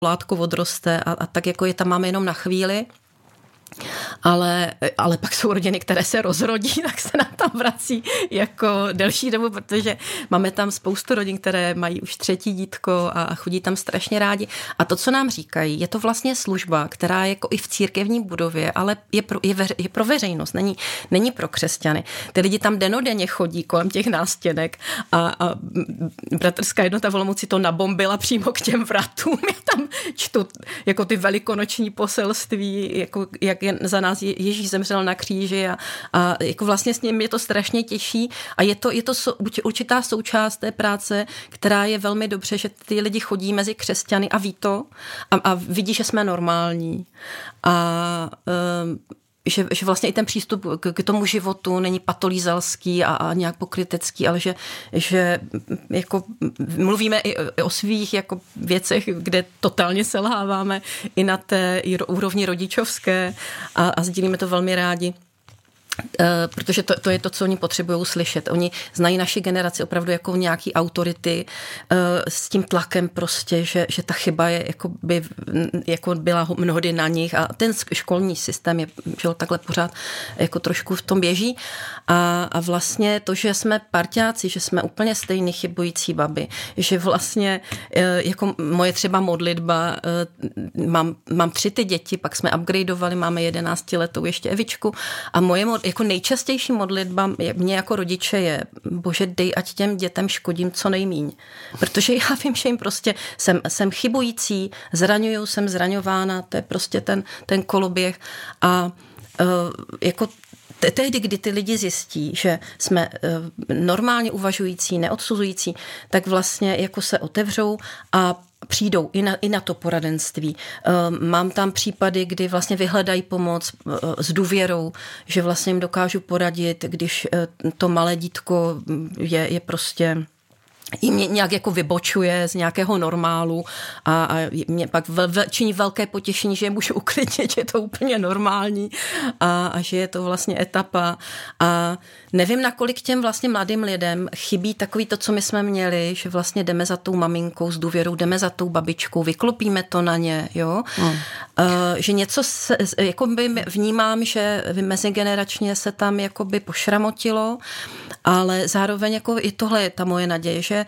látko odroste a tak jako je tam máme jenom na chvíli. Ale pak jsou rodiny, které se rozrodí, tak se nám tam vrací jako delší dobu, protože máme tam spoustu rodin, které mají už 3. dítko a chodí tam strašně rádi. A to, co nám říkají, je to vlastně služba, která je jako i v církevní budově, ale je pro veřejnost, není pro křesťany. Ty lidi tam dennodenně chodí kolem těch nástěnek a bratrská jednota v Olomouci to nabombila přímo k těm vratům. Já tam čtu jako ty velikonoční poselství, jako jak za nás Ježíš zemřel na kříži a jako vlastně s ním mě to strašně těší a je to určitá součást té práce, která je velmi dobře, že ty lidi chodí mezi křesťany a ví to a vidí, že jsme normální a že vlastně i ten přístup k tomu životu není patolízalský a nějak pokrytecký, ale že jako mluvíme i o svých jako věcech, kde totálně selháváme i na té úrovni rodičovské a sdílíme to velmi rádi. Protože to je to, co oni potřebují slyšet. Oni znají naši generaci opravdu jako nějaký autority s tím tlakem prostě, že ta chyba je jako byla mnohdy na nich a ten školní systém je, že takhle pořád jako trošku v tom běží a vlastně to, že jsme parťáci, že jsme úplně stejný chybující baby, že vlastně jako moje třeba modlitba, mám 3 ty děti, pak jsme upgradeovali, máme 11letou ještě Evičku a moje jako nejčastější modlitba mě jako rodiče je: Bože, dej, ať těm dětem škodím co nejmíň. Protože já vím, že jim prostě jsem chybující, zraňuju, jsem zraňována, to je prostě ten koloběh a jako tehdy, kdy ty lidi zjistí, že jsme normálně uvažující, neodsuzující, tak vlastně jako se otevřou a přijdou i na to poradenství. Mám tam případy, kdy vlastně vyhledají pomoc s důvěrou, že vlastně jim dokážu poradit, když to malé dítko je prostě jim nějak jako vybočuje z nějakého normálu a mě pak činí velké potěšení, že je můžu uklidnit, že je to úplně normální a že je to vlastně etapa a nevím, nakolik těm vlastně mladým lidem chybí takový to, co my jsme měli, že vlastně jdeme za tou maminkou s důvěrou, jdeme za tou babičkou, vyklopíme to na ně, jo? Že něco jakoby vnímám, že mezigeneračně se tam jakoby pošramotilo, ale zároveň jako i tohle je ta moje naděje, že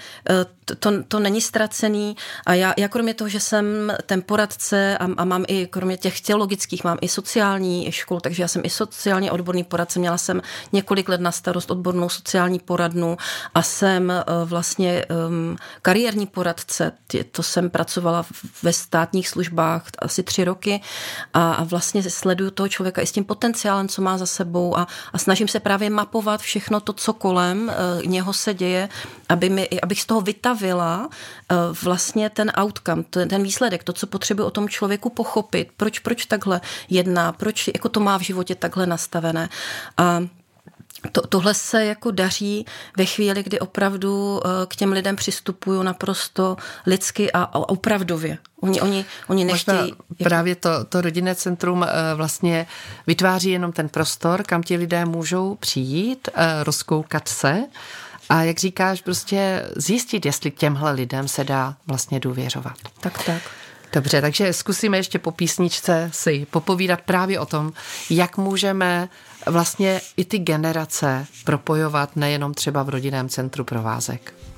to není ztracený a já kromě toho, že jsem ten poradce a mám i kromě těch teologických, mám i sociální školu, takže já jsem i sociálně odborný poradce, měla jsem několik let na starost odbornou sociální poradnu a jsem vlastně kariérní poradce, to jsem pracovala ve státních službách asi 3 roky a vlastně sleduju toho člověka i s tím potenciálem, co má za sebou a snažím se právě mapovat všechno to, co kolem něho se děje, abych z toho vytavila vlastně ten outcome, ten výsledek, to, co potřebuji o tom člověku pochopit, proč takhle jedná, proč jako to má v životě takhle nastavené. A tohle se jako daří ve chvíli, kdy opravdu k těm lidem přistupují naprosto lidsky a opravdově. Oni nechtějí... Právě to rodinné centrum vlastně vytváří jenom ten prostor, kam ti lidé můžou přijít, rozkoukat se a jak říkáš, prostě zjistit, jestli těmhle lidem se dá vlastně důvěřovat. Tak. Dobře, takže zkusíme ještě po písničce si popovídat právě o tom, jak můžeme vlastně i ty generace propojovat nejenom třeba v rodinném centru Provázek.